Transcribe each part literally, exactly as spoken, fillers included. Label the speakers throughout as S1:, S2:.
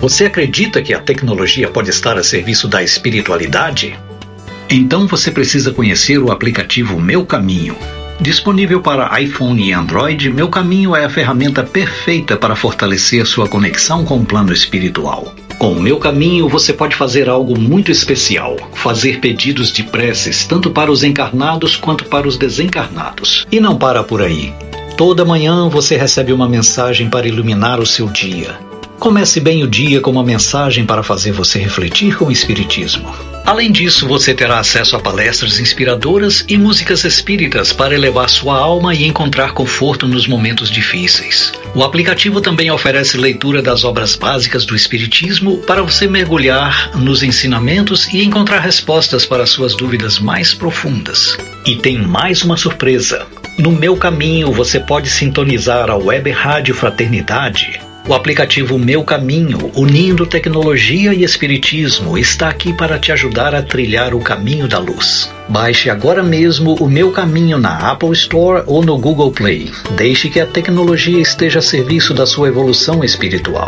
S1: Você acredita que a tecnologia pode estar a serviço da espiritualidade? Então você precisa conhecer o aplicativo Meu Caminho. Disponível para iPhone e Android, Meu Caminho é a ferramenta perfeita para fortalecer sua conexão com o plano espiritual. Com o Meu Caminho, você pode fazer algo muito especial: fazer pedidos de preces tanto para os encarnados quanto para os desencarnados. E não para por aí. Toda manhã você recebe uma mensagem para iluminar o seu dia. Comece bem o dia com uma mensagem para fazer você refletir com o Espiritismo. Além disso, você terá acesso a palestras inspiradoras e músicas espíritas para elevar sua alma e encontrar conforto nos momentos difíceis. O aplicativo também oferece leitura das obras básicas do Espiritismo para você mergulhar nos ensinamentos e encontrar respostas para suas dúvidas mais profundas. E tem mais uma surpresa. No Meu Caminho, você pode sintonizar a Web Rádio Fraternidade. O aplicativo Meu Caminho, unindo tecnologia e espiritismo, está aqui para te ajudar a trilhar o caminho da luz. Baixe agora mesmo o Meu Caminho na Apple Store ou no Google Play. Deixe que a tecnologia esteja a serviço da sua evolução espiritual.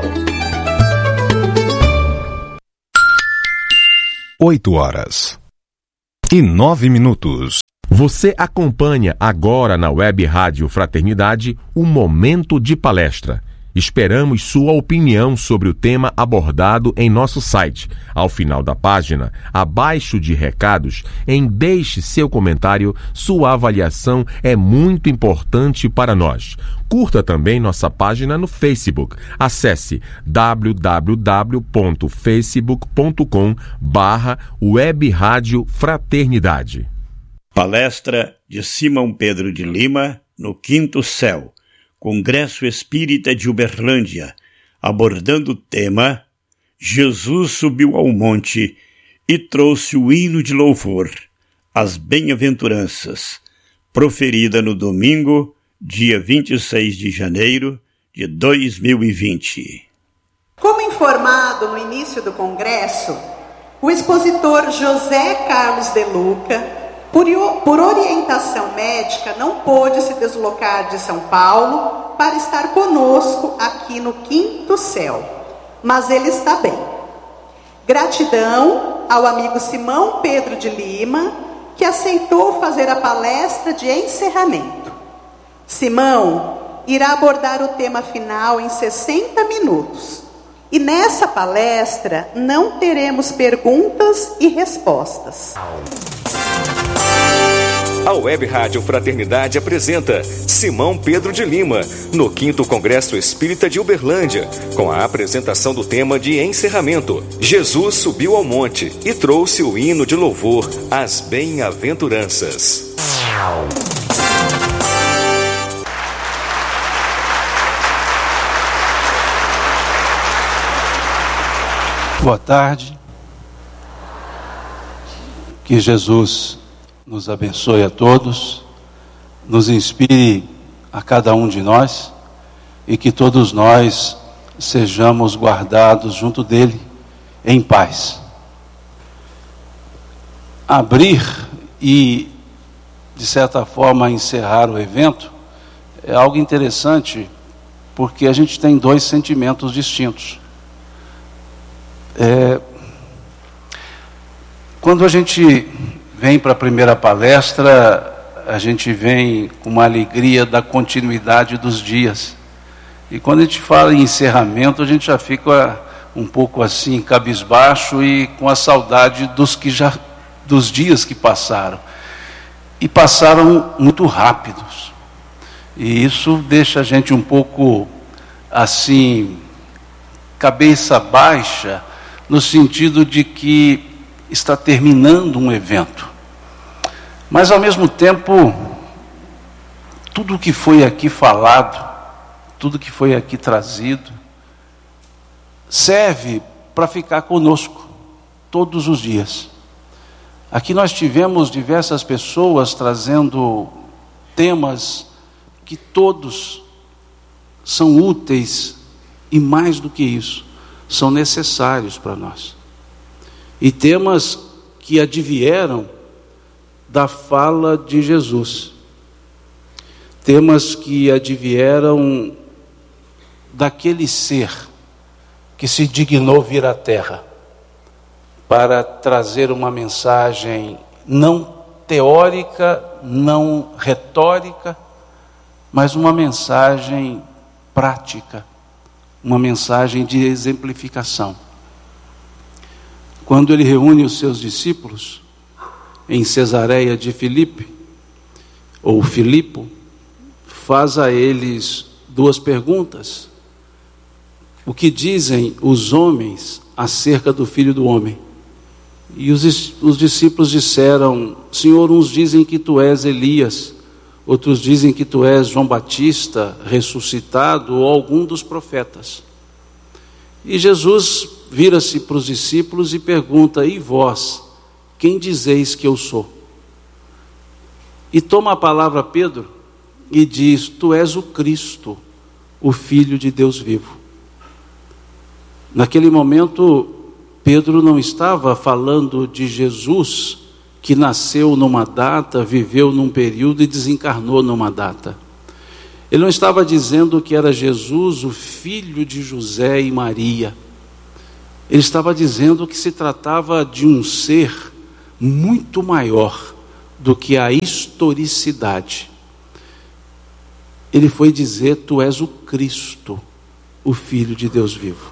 S2: Oito horas e nove minutos.
S3: Você acompanha agora na Web Rádio Fraternidade o Momento de Palestra. Esperamos sua opinião sobre o tema abordado em nosso site. Ao final da página, abaixo de recados, em deixe seu comentário, sua avaliação é muito importante para nós. Curta também nossa página no Facebook. Acesse w w w ponto facebook ponto com barra Web Rádio Fraternidade.
S4: Palestra de Simão Pedro de Lima, no Quinto Céu. Congresso Espírita de Uberlândia, abordando o tema Jesus subiu ao monte e trouxe o hino de louvor, as bem-aventuranças, proferida no domingo, dia vinte e seis de janeiro de dois mil e vinte.
S5: Como informado no início do congresso, o expositor José Carlos de Luca, Por, por orientação médica, não pôde se deslocar de São Paulo para estar conosco aqui no Quinto Céu, mas ele está bem. Gratidão ao amigo Simão Pedro de Lima, que aceitou fazer a palestra de encerramento. Simão irá abordar o tema final em sessenta minutos, e nessa palestra não teremos perguntas e respostas.
S6: A Web Rádio Fraternidade apresenta Simão Pedro de Lima, no quinto Congresso Espírita de Uberlândia, com a apresentação do tema de encerramento. Jesus subiu ao monte e trouxe o hino de louvor, as bem-aventuranças.
S7: Boa tarde. Que Jesus nos abençoe a todos, nos inspire a cada um de nós e que todos nós sejamos guardados junto dele em paz. Abrir e, de certa forma, encerrar o evento é algo interessante, porque a gente tem dois sentimentos distintos. É, quando a gente vem para a primeira palestra, a gente vem com uma alegria da continuidade dos dias. E quando a gente fala em encerramento, a gente já fica um pouco assim, cabisbaixo e com a saudade dos, que já, dos dias que passaram. E passaram muito rápidos. E isso deixa a gente um pouco assim, cabeça baixa, no sentido de que está terminando um evento. Mas ao mesmo tempo, tudo o que foi aqui falado, tudo que foi aqui trazido, serve para ficar conosco todos os dias. Aqui nós tivemos diversas pessoas trazendo temas que todos são úteis e, mais do que isso, são necessários para nós. E temas que advieram da fala de Jesus. Temas que advieram daquele ser que se dignou vir à Terra para trazer uma mensagem não teórica, não retórica, mas uma mensagem prática, uma mensagem de exemplificação. Quando ele reúne os seus discípulos em Cesareia de Filipe, ou Filipo, faz a eles duas perguntas. O que dizem os homens acerca do Filho do Homem? E os, os discípulos disseram: Senhor, uns dizem que tu és Elias, outros dizem que tu és João Batista ressuscitado ou algum dos profetas. E Jesus vira-se para os discípulos e pergunta: e vós, quem dizeis que eu sou? E toma a palavra Pedro e diz: tu és o Cristo, o Filho de Deus vivo. Naquele momento, Pedro não estava falando de Jesus, que nasceu numa data, viveu num período e desencarnou numa data. Ele não estava dizendo que era Jesus, o filho de José e Maria. Ele estava dizendo que se tratava de um ser muito maior do que a historicidade. Ele foi dizer: tu és o Cristo, o Filho de Deus vivo.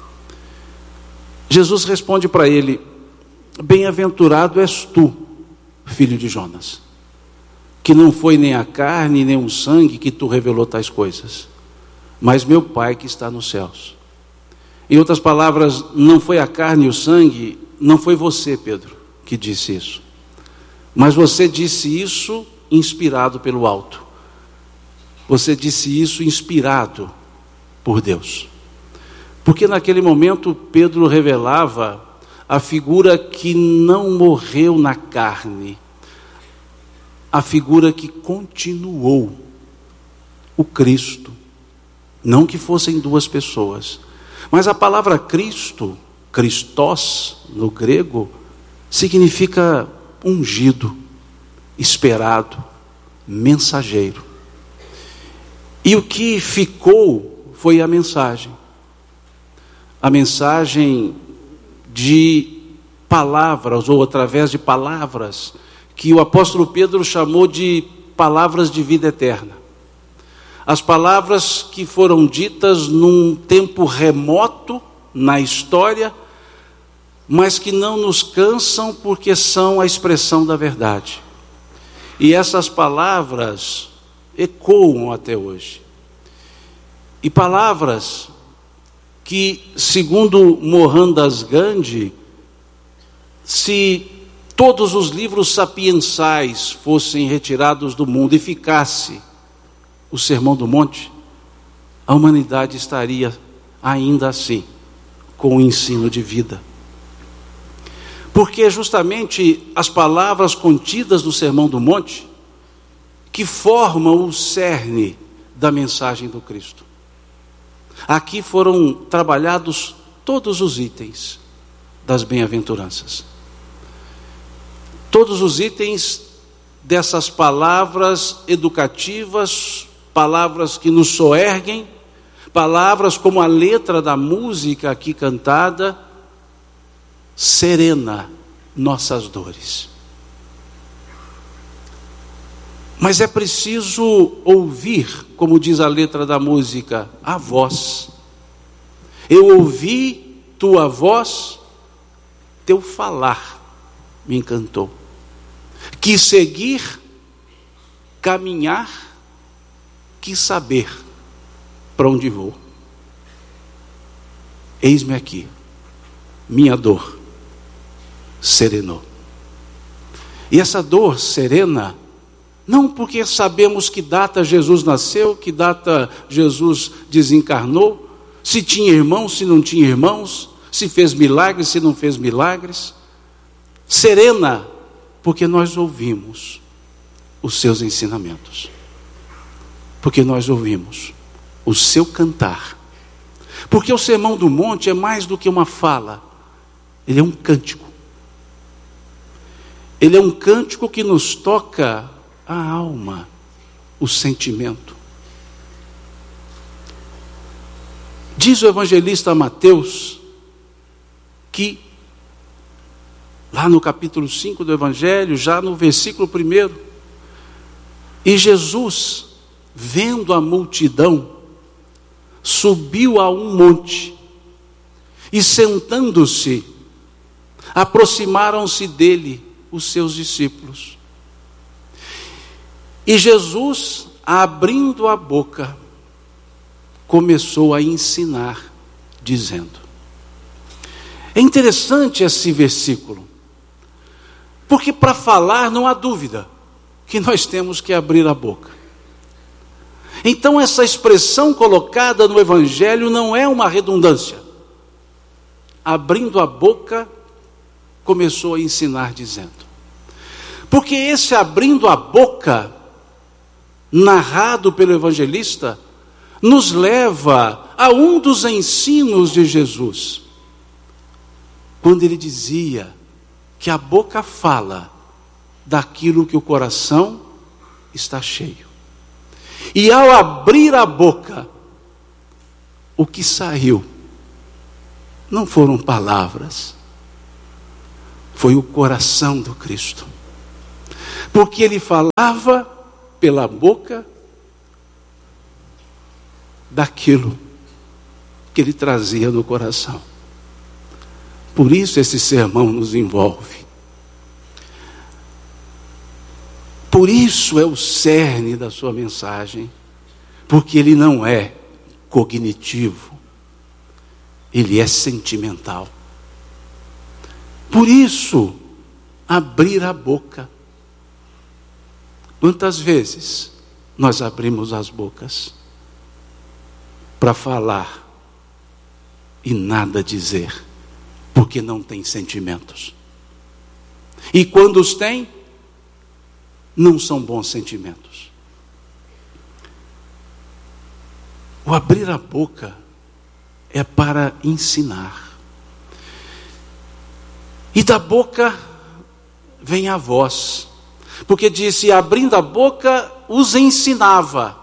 S7: Jesus responde para ele: bem-aventurado és tu, filho de Jonas, que não foi nem a carne nem o sangue que tu revelou tais coisas, mas meu Pai que está nos céus. Em outras palavras, não foi a carne e o sangue, não foi você, Pedro, que disse isso, mas você disse isso inspirado pelo alto. Você disse isso inspirado por Deus. Porque naquele momento Pedro revelava a figura que não morreu na carne, a figura que continuou, o Cristo. Não que fossem duas pessoas, mas a palavra Cristo, Christos, no grego, significa ungido, esperado, mensageiro. E o que ficou foi a mensagem. A mensagem de palavras, ou através de palavras, que o apóstolo Pedro chamou de palavras de vida eterna. As palavras que foram ditas num tempo remoto na história, mas que não nos cansam porque são a expressão da verdade. E essas palavras ecoam até hoje. E palavras que, segundo Mohandas Gandhi, se todos os livros sapiensais fossem retirados do mundo e ficasse o Sermão do Monte, a humanidade estaria ainda assim, com o ensino de vida. Porque é justamente as palavras contidas no Sermão do Monte que formam o cerne da mensagem do Cristo. Aqui foram trabalhados todos os itens das bem-aventuranças. Todos os itens dessas palavras educativas, palavras que nos soerguem, palavras como a letra da música aqui cantada, serena nossas dores. Mas é preciso ouvir, como diz a letra da música, a voz. Eu ouvi tua voz, teu falar me encantou. Quis seguir, caminhar, quis saber para onde vou. Eis-me aqui, minha dor serenou. E essa dor serena, não porque sabemos que data Jesus nasceu, que data Jesus desencarnou, se tinha irmãos, se não tinha irmãos, se fez milagres, se não fez milagres. Serena, porque nós ouvimos os seus ensinamentos, porque nós ouvimos o seu cantar, porque o Sermão do Monte é mais do que uma fala, ele é um cântico. Ele é um cântico que nos toca a alma, o sentimento. Diz o evangelista Mateus que, lá no capítulo cinco do Evangelho, já no versículo primeiro, e Jesus, vendo a multidão, subiu a um monte, e sentando-se, aproximaram-se dele os seus discípulos. E Jesus, abrindo a boca, começou a ensinar, dizendo. É interessante esse versículo, porque para falar não há dúvida que nós temos que abrir a boca. Então essa expressão colocada no Evangelho não é uma redundância. Abrindo a boca, começou a ensinar dizendo. Porque esse abrindo a boca, narrado pelo evangelista, nos leva a um dos ensinos de Jesus. Quando ele dizia que a boca fala daquilo que o coração está cheio. E ao abrir a boca, o que saiu não foram palavras, foi o coração do Cristo. Porque ele falava pela boca daquilo que ele trazia no coração. Por isso esse sermão nos envolve. Por isso é o cerne da sua mensagem, porque ele não é cognitivo, ele é sentimental. Por isso, abrir a boca. Quantas vezes nós abrimos as bocas para falar e nada dizer, porque não tem sentimentos. E quando os tem, não são bons sentimentos. O abrir a boca é para ensinar. E da boca vem a voz. Porque disse, abrindo a boca, os ensinava.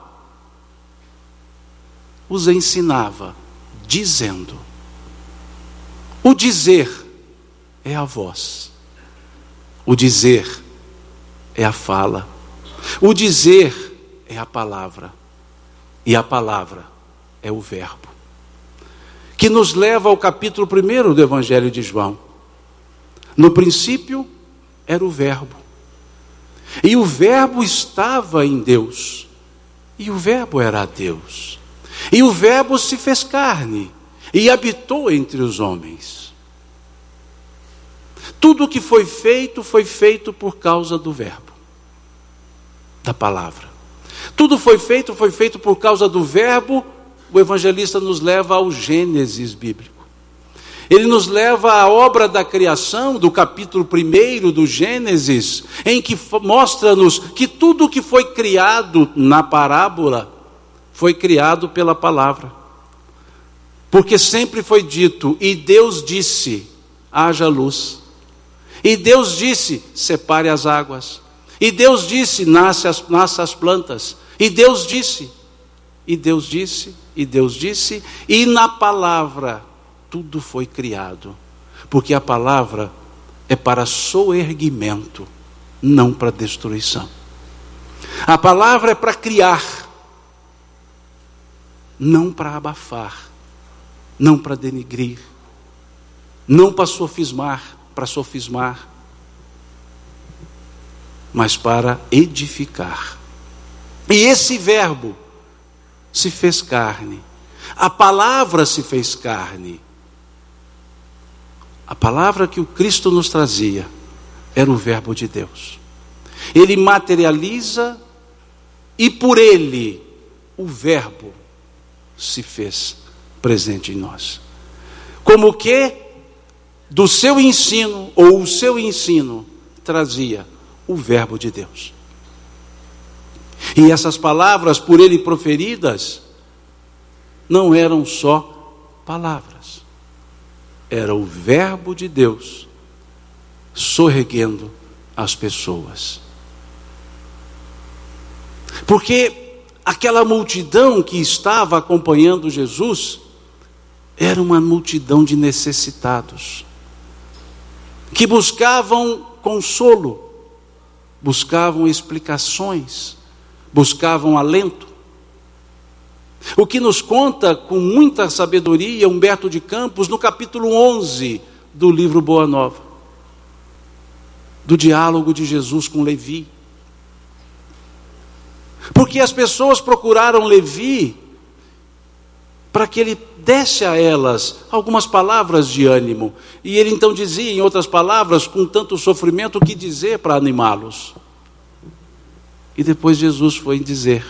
S7: Os ensinava, dizendo. O dizer é a voz. O dizer é a fala. O dizer é a palavra. E a palavra é o verbo. Que nos leva ao capítulo primeiro do Evangelho de João. No princípio era o verbo. E o verbo estava em Deus. E o verbo era Deus. E o verbo se fez carne e habitou entre os homens. Tudo o que foi feito, foi feito por causa do verbo, da palavra. Tudo foi feito, foi feito por causa do verbo. O evangelista nos leva ao Gênesis bíblico. Ele nos leva à obra da criação, do capítulo primeiro do Gênesis, em que mostra-nos que tudo o que foi criado na parábola foi criado pela palavra. Porque sempre foi dito, e Deus disse, haja luz. E Deus disse, separe as águas. E Deus disse, nasce as, nasce as plantas. E Deus disse, e Deus disse, e Deus disse, e na palavra tudo foi criado. Porque a palavra é para soerguimento, não para destruição. A palavra é para criar, não para abafar, não para denigrir, não para sofismar, para sofismar, mas para edificar. E esse verbo se fez carne. A palavra se fez carne. A palavra que o Cristo nos trazia era o verbo de Deus. Ele materializa e por ele o verbo se fez presente em nós. Como que do seu ensino, ou o seu ensino, trazia o verbo de Deus. E essas palavras por ele proferidas não eram só palavras. Era o verbo de Deus sorregendo as pessoas. Porque aquela multidão que estava acompanhando Jesus Era uma multidão de necessitados, que buscavam consolo, buscavam explicações, buscavam alento. O que nos conta com muita sabedoria Humberto de Campos no capítulo onze do livro Boa Nova, do diálogo de Jesus com Levi. Porque as pessoas procuraram Levi para que ele desse a elas algumas palavras de ânimo. E ele então dizia, em outras palavras, com tanto sofrimento, o que dizer para animá-los. E depois Jesus foi dizer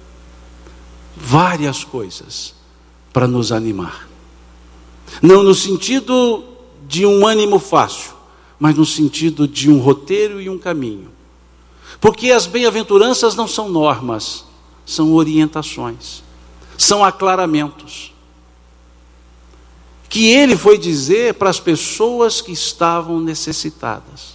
S7: várias coisas para nos animar. Não no sentido de um ânimo fácil, mas no sentido de um roteiro e um caminho. Porque as bem-aventuranças não são normas, são orientações, são aclaramentos. Que ele foi dizer para as pessoas que estavam necessitadas.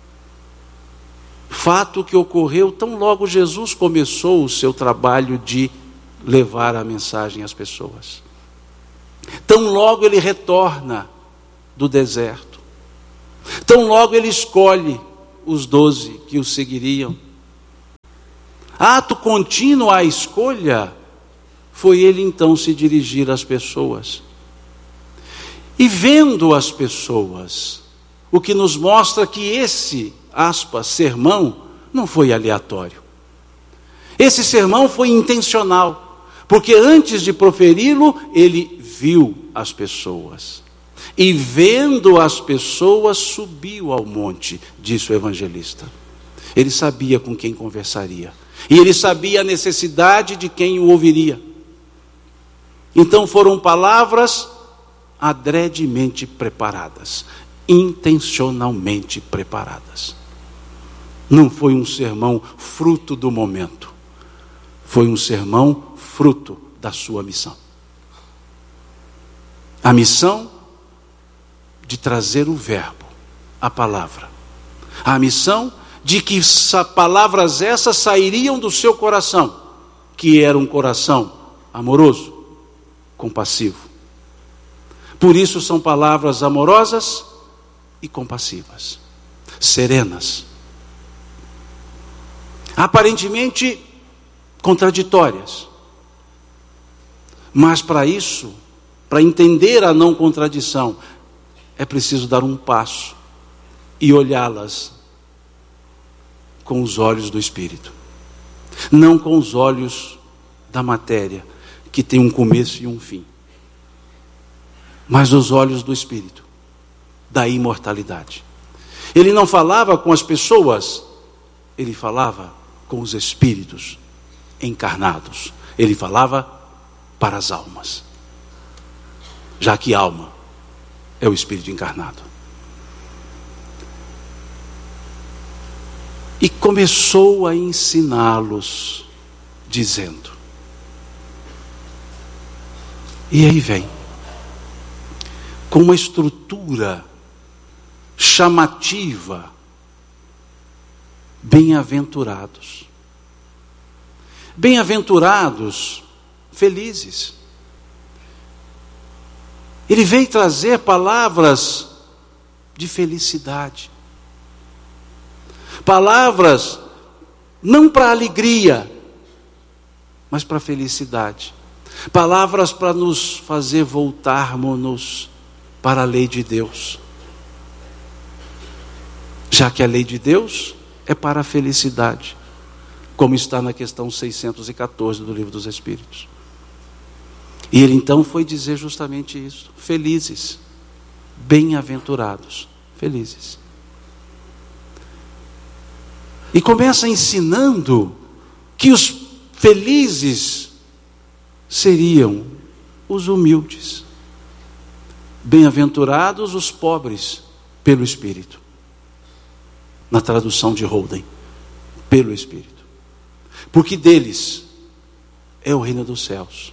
S7: Fato que ocorreu tão logo Jesus começou o seu trabalho de levar a mensagem às pessoas. Tão logo ele retorna do deserto. Tão logo ele escolhe os doze que o seguiriam. Ato contínuo à escolha foi ele então se dirigir às pessoas. E vendo as pessoas, o que nos mostra que esse, aspas, sermão não foi aleatório. Esse sermão foi intencional, porque antes de proferi-lo, ele viu as pessoas. E vendo as pessoas, subiu ao monte, disse o evangelista. Ele sabia com quem conversaria. E ele sabia a necessidade de quem o ouviria. Então foram palavras adredemente preparadas, intencionalmente preparadas. Não foi um sermão fruto do momento. Foi um sermão fruto da sua missão. A missão de trazer o verbo, a palavra. A missão de que palavras essas sairiam do seu coração, que era um coração amoroso, compassivo. Por isso são palavras amorosas e compassivas, serenas, aparentemente contraditórias. Mas para isso, para entender a não contradição, é preciso dar um passo e olhá-las com os olhos do Espírito, não com os olhos da matéria, que tem um começo e um fim, mas os olhos do Espírito, da imortalidade. Ele não falava com as pessoas, ele falava com os espíritos encarnados. Ele falava para as almas, já que alma é o Espírito encarnado. E começou a ensiná-los, dizendo. E aí vem, com uma estrutura chamativa, bem-aventurados. Bem-aventurados, felizes. Ele veio trazer palavras de felicidade. Palavras não para alegria, mas para felicidade. Palavras para nos fazer voltarmos para a lei de Deus. Já que a lei de Deus é para a felicidade, como está na questão seiscentos e quatorze do Livro dos Espíritos. E ele então foi dizer justamente isso. Felizes, bem-aventurados, felizes. E começa ensinando que os felizes seriam os humildes. Bem-aventurados os pobres pelo Espírito. Na tradução de Holden, pelo Espírito. Porque deles é o reino dos céus.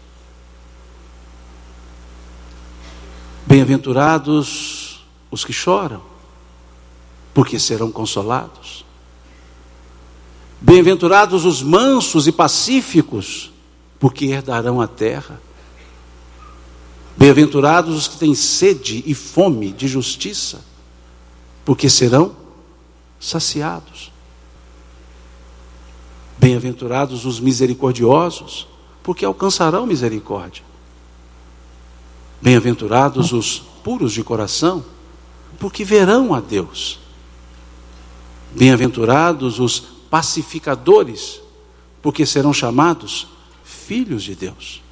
S7: Bem-aventurados os que choram, porque serão consolados. Bem-aventurados os mansos e pacíficos, porque herdarão a terra. Bem-aventurados os que têm sede e fome de justiça, porque serão saciados. Bem-aventurados os misericordiosos, porque alcançarão misericórdia. Bem-aventurados os puros de coração, porque verão a Deus. Bem-aventurados os pacificadores, porque serão chamados filhos de Deus.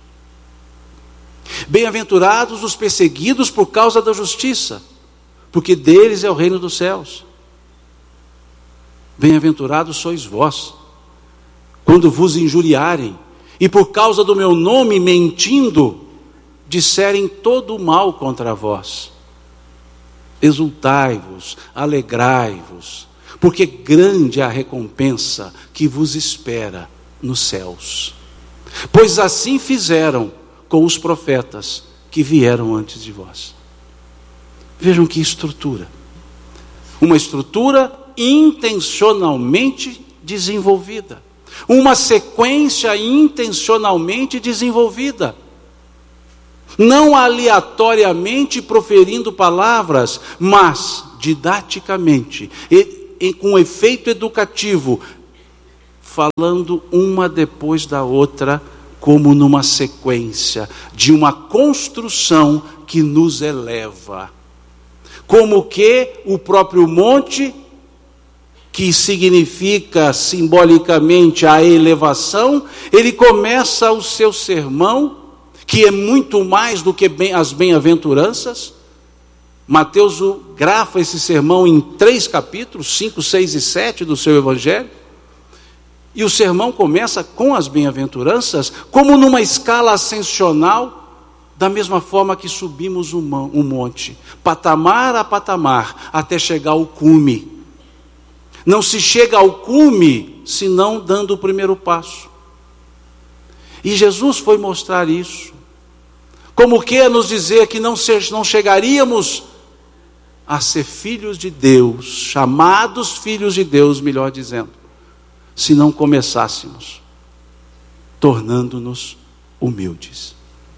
S7: Bem-aventurados os perseguidos por causa da justiça, porque deles é o reino dos céus. Bem-aventurados sois vós, quando vos injuriarem, e por causa do meu nome, mentindo, disserem todo o mal contra vós. Exultai-vos, alegrai-vos, porque grande é a recompensa que vos espera nos céus. Pois assim fizeram com os profetas que vieram antes de vós. Vejam que estrutura. Uma estrutura intencionalmente desenvolvida. Uma sequência intencionalmente desenvolvida. Não aleatoriamente proferindo palavras, mas didaticamente, e, e com efeito educativo, falando uma depois da outra, como numa sequência de uma construção que nos eleva. Como que o próprio monte, que significa simbolicamente a elevação, ele começa o seu sermão, que é muito mais do que bem, as bem-aventuranças. Mateus grafa esse sermão em três capítulos, cinco, seis e sete do seu evangelho. E o sermão começa com as bem-aventuranças, como numa escala ascensional, da mesma forma que subimos um monte, patamar a patamar, até chegar ao cume. Não se chega ao cume, senão dando o primeiro passo. E Jesus foi mostrar isso. Como que nos dizer que não, se, não chegaríamos a ser filhos de Deus, chamados filhos de Deus, melhor dizendo, se não começássemos tornando-nos humildes.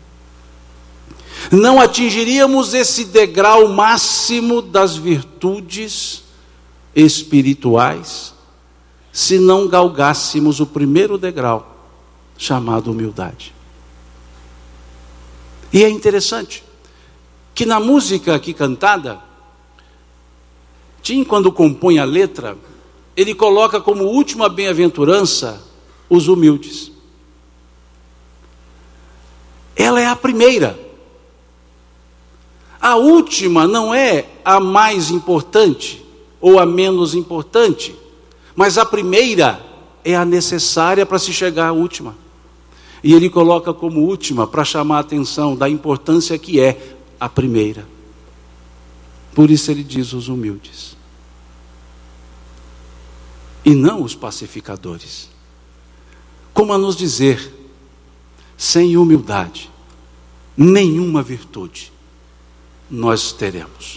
S7: Não atingiríamos esse degrau máximo das virtudes espirituais se não galgássemos o primeiro degrau, chamado humildade. E é interessante que na música aqui cantada, Tim, quando compõe a letra, ele coloca como última bem-aventurança os humildes. Ela é a primeira. A última não é a mais importante ou a menos importante, mas a primeira é a necessária para se chegar à última. E ele coloca como última para chamar a atenção da importância que é a primeira. Por isso ele diz os humildes. E não os pacificadores. Como a nos dizer, sem humildade, nenhuma virtude nós teremos.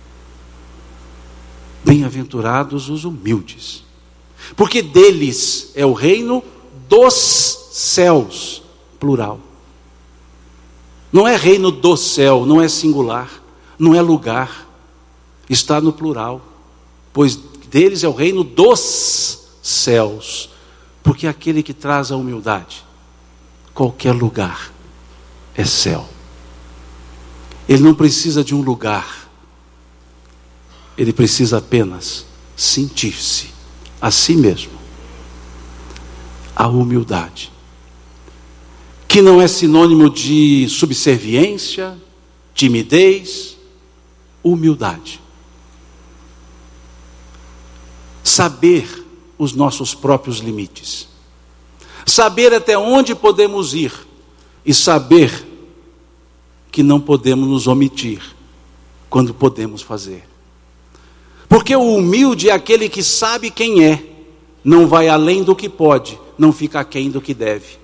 S7: Bem-aventurados os humildes, porque deles é o reino dos céus, plural. Não é reino do céu, não é singular, não é lugar, está no plural, pois deles é o reino dos céus, porque aquele que traz a humildade, qualquer lugar é céu. Ele não precisa de um lugar, ele precisa apenas sentir-se a si mesmo. A humildade, que não é sinônimo de subserviência, timidez, humildade. Saber os nossos próprios limites, saber até onde podemos ir e saber que não podemos nos omitir quando podemos fazer. Porque o humilde é aquele que sabe quem é, não vai além do que pode, não fica aquém do que deve.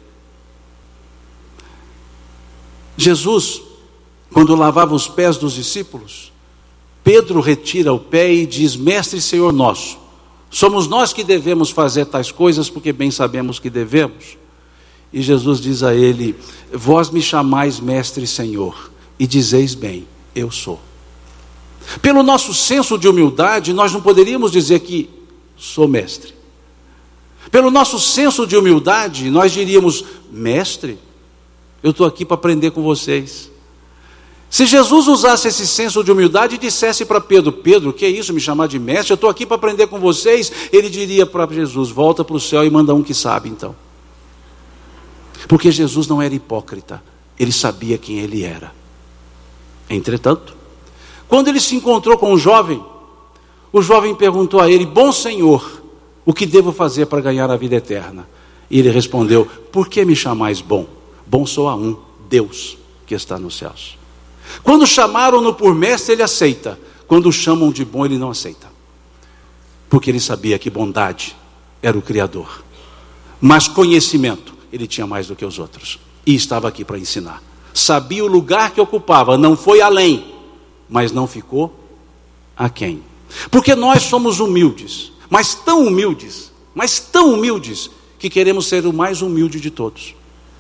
S7: Jesus, quando lavava os pés dos discípulos, Pedro retira o pé e diz: Mestre e Senhor nosso, somos nós que devemos fazer tais coisas, porque bem sabemos que devemos. E Jesus diz a ele: Vós me chamais Mestre e Senhor, e dizeis bem, eu sou. Pelo nosso senso de humildade, nós não poderíamos dizer que sou mestre. Pelo nosso senso de humildade, nós diríamos, mestre, eu estou aqui para aprender com vocês. Se Jesus usasse esse senso de humildade e dissesse para Pedro, Pedro, o que é isso, me chamar de mestre? Eu estou aqui para aprender com vocês. Ele diria para Jesus, volta para o céu e manda um que sabe então. Porque Jesus não era hipócrita, ele sabia quem ele era. Entretanto, quando ele se encontrou com o jovem, o jovem perguntou a ele, bom Senhor, o que devo fazer para ganhar a vida eterna? E ele respondeu, por que me chamais bom? Bom só há um, Deus, que está nos céus. Quando chamaram-no por mestre, ele aceita. Quando o chamam de bom, ele não aceita. Porque ele sabia que bondade era o Criador. Mas conhecimento, ele tinha mais do que os outros. E estava aqui para ensinar. Sabia o lugar que ocupava, não foi além, mas não ficou aquém. Porque nós somos humildes, mas tão humildes, mas tão humildes, que queremos ser o mais humilde de todos.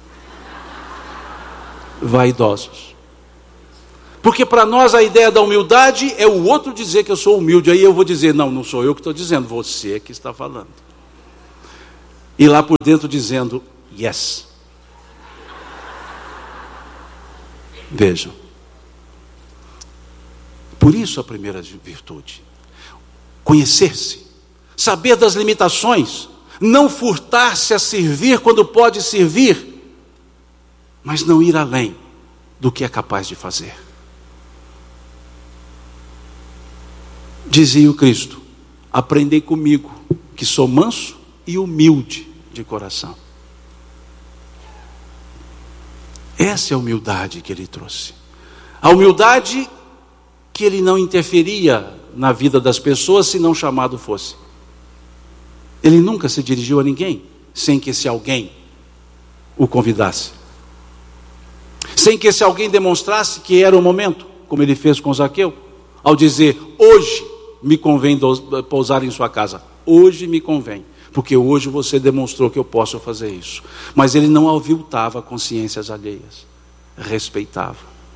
S7: Vaidosos. Porque para nós a ideia da humildade é o outro dizer que eu sou humilde. Aí eu vou dizer, não, não sou eu que estou dizendo, você que está falando. E lá por dentro dizendo, yes. Vejam. Por isso a primeira virtude. Conhecer-se. Saber das limitações. Não furtar-se a servir quando pode servir. Mas não ir além do que é capaz de fazer. Dizia o Cristo, aprendei comigo, que sou manso e humilde de coração. Essa é a humildade que ele trouxe. A humildade que ele não interferia na vida das pessoas se não chamado fosse. Ele nunca se dirigiu a ninguém sem que esse alguém o convidasse. Sem que esse alguém demonstrasse que era o momento, como ele fez com Zaqueu, ao dizer, hoje me convém pousar em sua casa. Hoje me convém, porque hoje você demonstrou que eu posso fazer isso. Mas ele não aviltava consciências alheias, respeitava.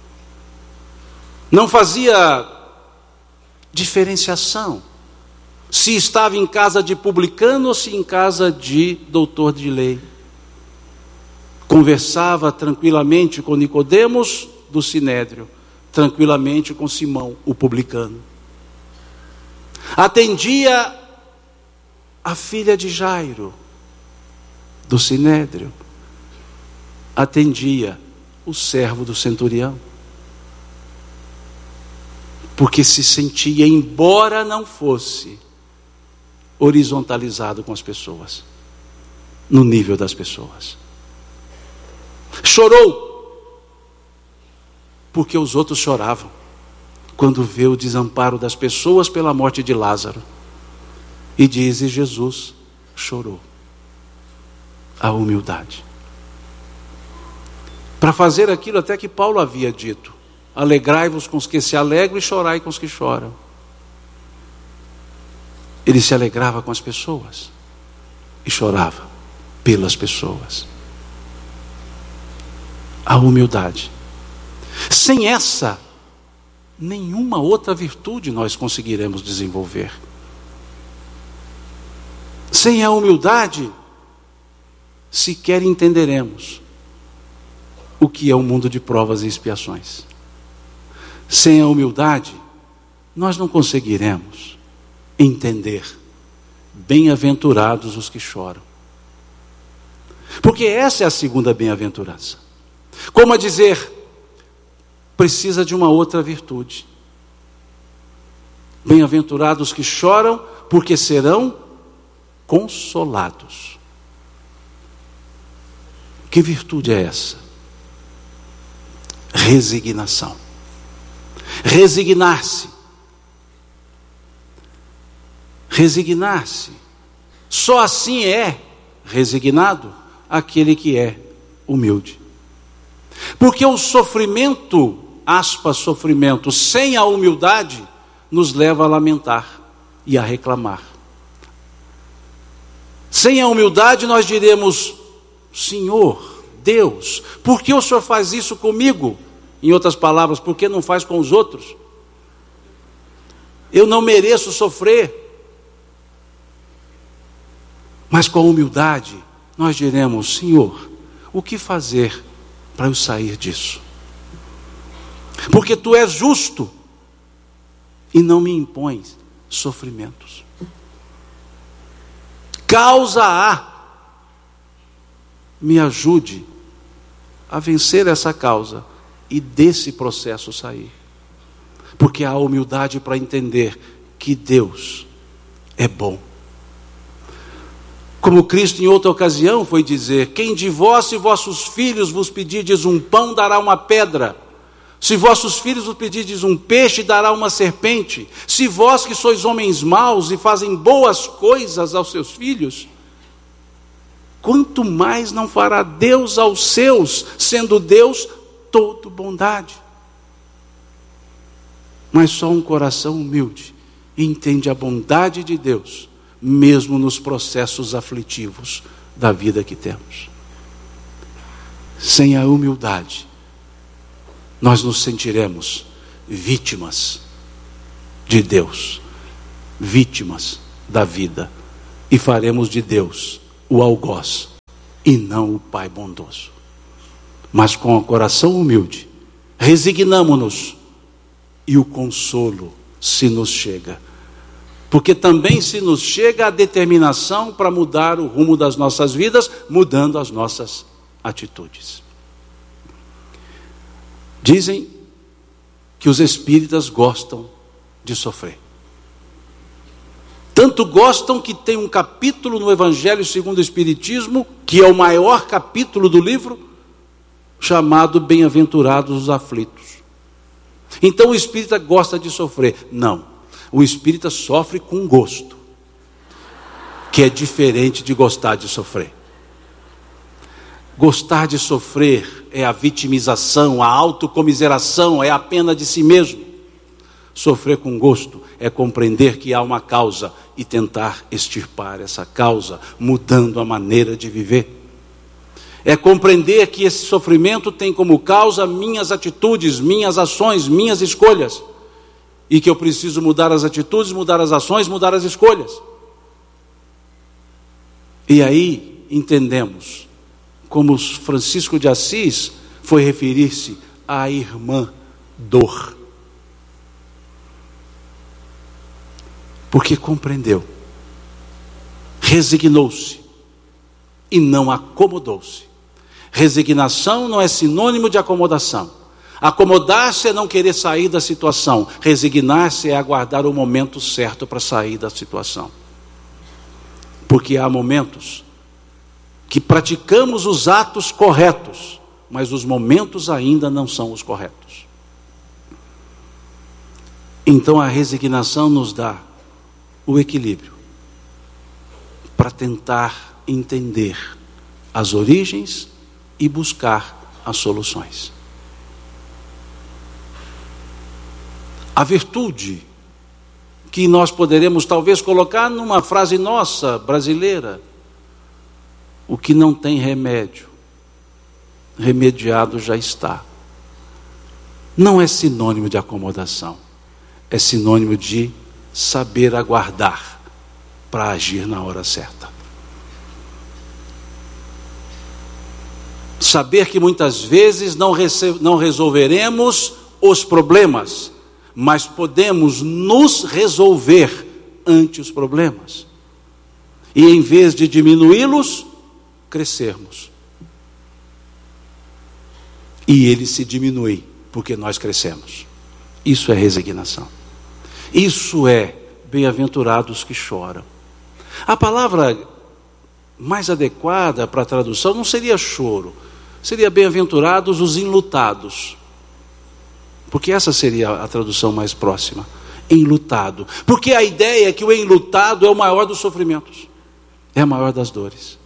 S7: Não fazia diferenciação, se estava em casa de publicano ou se em casa de doutor de lei. Conversava tranquilamente com Nicodemos do Sinédrio, tranquilamente com Simão, o publicano. Atendia a filha de Jairo, do Sinédrio. Atendia o servo do centurião. Porque se sentia, embora não fosse, horizontalizado com as pessoas, no nível das pessoas. Chorou, porque os outros choravam, quando vê o desamparo das pessoas pela morte de Lázaro. E diz, e Jesus chorou. A humildade. Para fazer aquilo até que Paulo havia dito, alegrai-vos com os que se alegram e chorai com os que choram. Ele se alegrava com as pessoas e chorava pelas pessoas. A humildade. Sem essa, nenhuma outra virtude nós conseguiremos desenvolver. Sem a humildade, sequer entenderemos o que é um mundo de provas e expiações. Sem a humildade, nós não conseguiremos entender. Bem-aventurados os que choram. Porque essa é a segunda bem-aventurança. Como a dizer, precisa de uma outra virtude. Bem-aventurados que choram, porque serão consolados. Que virtude é essa? Resignação. Resignar-se. Resignar-se. Só assim é resignado aquele que é humilde. Porque o sofrimento, aspas, sofrimento, sem a humildade, nos leva a lamentar e a reclamar. Sem a humildade nós diremos, Senhor, Deus, por que o Senhor faz isso comigo? Em outras palavras, por que não faz com os outros? Eu não mereço sofrer. Mas com a humildade, nós diremos: Senhor, o que fazer para eu sair disso? Porque tu és justo e não me impões sofrimentos. Causa A, me ajude a vencer essa causa e desse processo sair. Porque há humildade para entender que Deus é bom. Como Cristo em outra ocasião foi dizer: quem de vós e vossos filhos vos pedirdes um pão, dará uma pedra. Se vossos filhos vos pedirdes um peixe, dará uma serpente. Se vós que sois homens maus e fazem boas coisas aos seus filhos, quanto mais não fará Deus aos seus, sendo Deus todo bondade. Mas só um coração humilde entende a bondade de Deus, mesmo nos processos aflitivos da vida que temos. Sem a humildade, nós nos sentiremos vítimas de Deus, vítimas da vida, e faremos de Deus o algoz e não o Pai bondoso. Mas com o coração humilde, resignamo-nos e o consolo se nos chega. Porque também se nos chega a determinação para mudar o rumo das nossas vidas, mudando as nossas atitudes. Dizem que os espíritas gostam de sofrer. Tanto gostam que tem um capítulo no Evangelho segundo o Espiritismo, que é o maior capítulo do livro, chamado Bem-aventurados os aflitos. Então o espírita gosta de sofrer. Não, o espírita sofre com gosto, que é diferente de gostar de sofrer. Gostar de sofrer é a vitimização, a autocomiseração, é a pena de si mesmo. Sofrer com gosto é compreender que há uma causa e tentar extirpar essa causa, mudando a maneira de viver. É compreender que esse sofrimento tem como causa minhas atitudes, minhas ações, minhas escolhas. E que eu preciso mudar as atitudes, mudar as ações, mudar as escolhas. E aí entendemos como Francisco de Assis foi referir-se à irmã dor. Porque compreendeu, resignou-se e não acomodou-se. Resignação não é sinônimo de acomodação. Acomodar-se é não querer sair da situação. Resignar-se é aguardar o momento certo para sair da situação. Porque há momentos que praticamos os atos corretos, mas os momentos ainda não são os corretos. Então a resignação nos dá o equilíbrio para tentar entender as origens e buscar as soluções. A virtude que nós poderemos talvez colocar numa frase nossa, brasileira: o que não tem remédio, remediado já está. Não é sinônimo de acomodação, é sinônimo de saber aguardar para agir na hora certa. Saber que muitas vezes não, rece- não resolveremos os problemas, mas podemos nos resolver ante os problemas. E em vez de diminuí-los, crescermos. E eles se diminuem porque nós crescemos. Isso é resignação. Isso é bem-aventurados que choram. A palavra mais adequada para a tradução não seria choro, seria bem-aventurados os enlutados. Porque essa seria a tradução mais próxima. Enlutado. Porque a ideia é que o enlutado é o maior dos sofrimentos, é a maior das dores.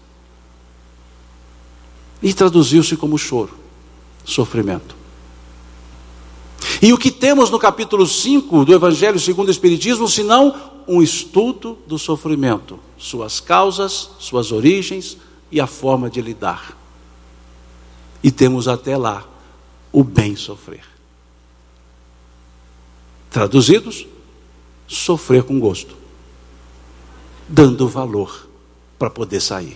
S7: E traduziu-se como choro, sofrimento. E o que temos no capítulo cinco do Evangelho segundo o Espiritismo, senão um estudo do sofrimento, suas causas, suas origens e a forma de lidar. E temos até lá o bem sofrer. Traduzidos, sofrer com gosto, dando valor para poder sair.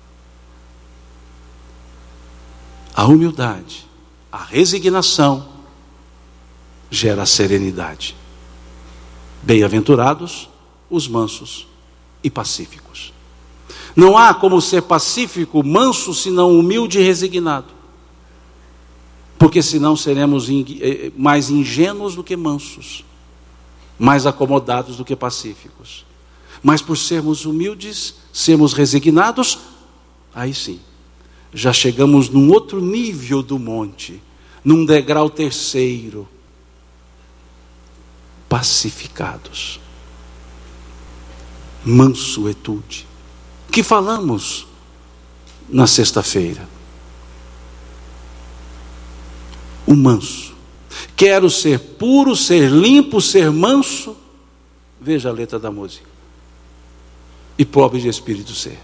S7: A humildade, a resignação gera serenidade. Bem-aventurados os mansos e pacíficos. Não há como ser pacífico, manso, senão humilde e resignado. Porque senão seremos mais ingênuos do que mansos, mais acomodados do que pacíficos. Mas por sermos humildes, sermos resignados, aí sim, já chegamos num outro nível do monte, num degrau terceiro, pacificados. Mansuetude, que falamos na sexta-feira. O manso. Quero ser puro, ser limpo, ser manso. Veja a letra da música. E pobre de espírito ser.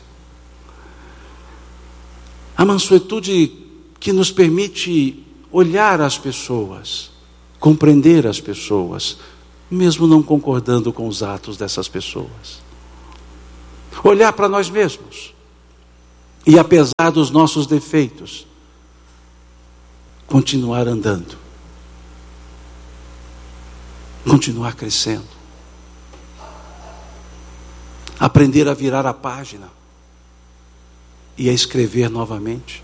S7: A mansuetude que nos permite olhar as pessoas, compreender as pessoas, mesmo não concordando com os atos dessas pessoas. Olhar para nós mesmos e, apesar dos nossos defeitos, continuar andando, continuar crescendo, aprender a virar a página e a escrever novamente,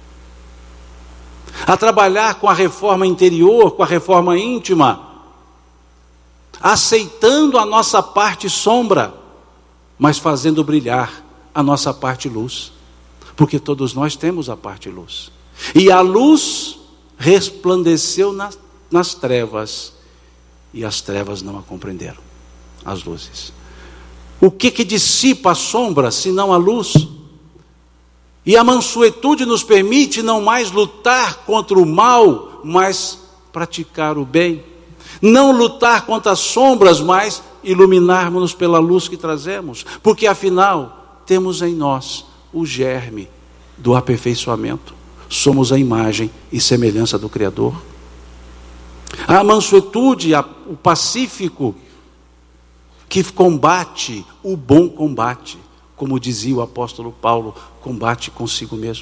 S7: a trabalhar com a reforma interior, com a reforma íntima, aceitando a nossa parte sombra, mas fazendo brilhar a nossa parte luz, porque todos nós temos a parte luz, e a luz resplandeceu nas, nas trevas, e as trevas não a compreenderam, as luzes. O que que dissipa a sombra, senão a luz? E a mansuetude nos permite não mais lutar contra o mal, mas praticar o bem. Não lutar contra as sombras, mas iluminarmos-nos pela luz que trazemos. Porque afinal, temos em nós o germe do aperfeiçoamento. Somos a imagem e semelhança do Criador. A mansuetude, a, o pacífico, que combate o bom combate, como dizia o apóstolo Paulo, combate consigo mesmo.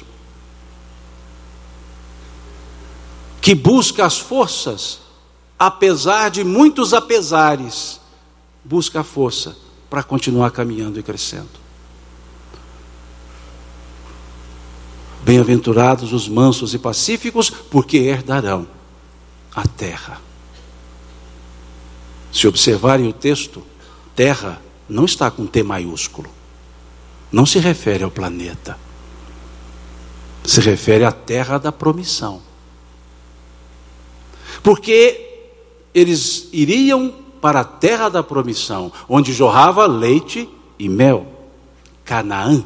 S7: Que busca as forças, apesar de muitos apesares, busca a força para continuar caminhando e crescendo. Bem-aventurados os mansos e pacíficos, porque herdarão a terra. Se observarem o texto, terra não está com T maiúsculo. Não se refere ao planeta. Se refere à terra da promissão. Porque eles iriam para a terra da promissão, onde jorrava leite e mel. Canaã.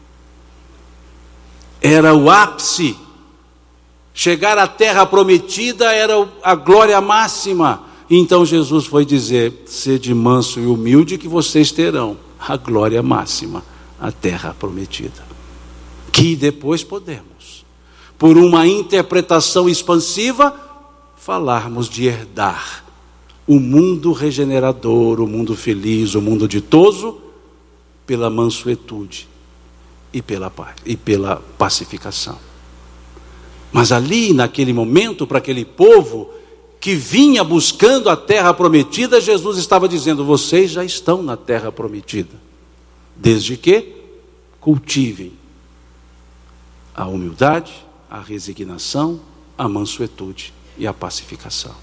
S7: Era o ápice. Chegar à terra prometida era a glória máxima. Então Jesus foi dizer: sede manso e humilde, que vocês terão a glória máxima, a terra prometida. Que depois podemos, por uma interpretação expansiva, falarmos de herdar o mundo regenerador, o mundo feliz, o mundo ditoso, pela mansuetude e pela paz, e pela pacificação. Mas ali, naquele momento, para aquele povo que vinha buscando a terra prometida, Jesus estava dizendo: vocês já estão na terra prometida, desde que cultivem a humildade, a resignação, a mansuetude e a pacificação.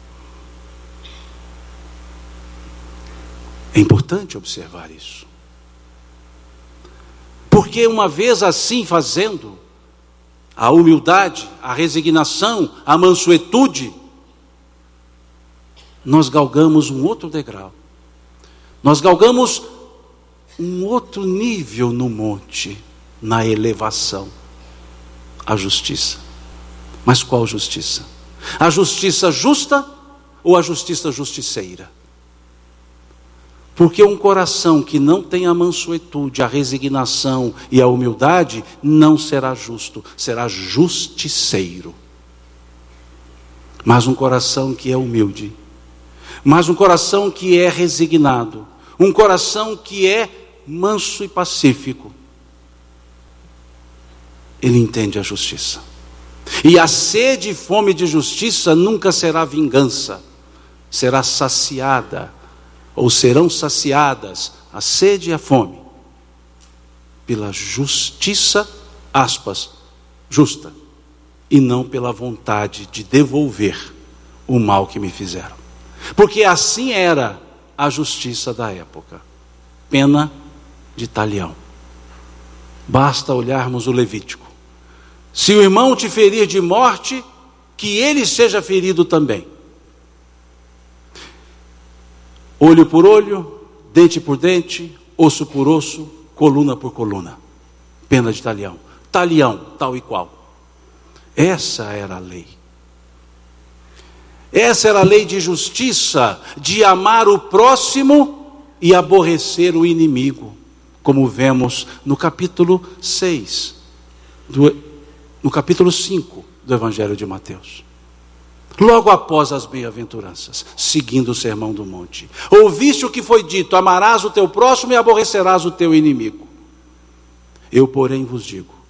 S7: É importante observar isso. Porque uma vez assim fazendo, a humildade, a resignação, a mansuetude, nós galgamos um outro degrau. Nós galgamos um outro nível no monte, na elevação. A justiça. Mas qual justiça? A justiça justa ou a justiça justiceira? Porque um coração que não tem a mansuetude, a resignação e a humildade, não será justo, será justiceiro. Mas um coração que é humilde, mas um coração que é resignado, um coração que é manso e pacífico, ele entende a justiça. E a sede e fome de justiça nunca será vingança, será saciada, ou serão saciadas a sede e a fome pela justiça, aspas, justa, e não pela vontade de devolver o mal que me fizeram. Porque assim era a justiça da época. Pena de talião. Basta olharmos o Levítico. Se o irmão te ferir de morte, que ele seja ferido também. Olho por olho, dente por dente, osso por osso, coluna por coluna. Pena de talião. Talião, tal e qual. Essa era a lei. Essa era a lei de justiça, de amar o próximo e aborrecer o inimigo, como vemos no capítulo seis, do, no capítulo cinco do Evangelho de Mateus. Logo após as bem-aventuranças, seguindo o sermão do monte. Ouviste o que foi dito: amarás o teu próximo e aborrecerás o teu inimigo. Eu, porém, vos digo,